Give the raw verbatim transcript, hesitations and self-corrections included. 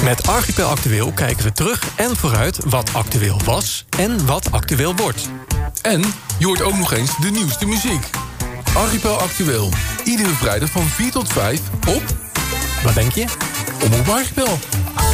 Met Archipel Actueel kijken we terug en vooruit wat actueel was en wat actueel wordt. En je hoort ook nog eens de nieuwste muziek. Archipel Actueel. Iedere vrijdag van vier tot vijf op... Wat denk je? Omroep Archipel.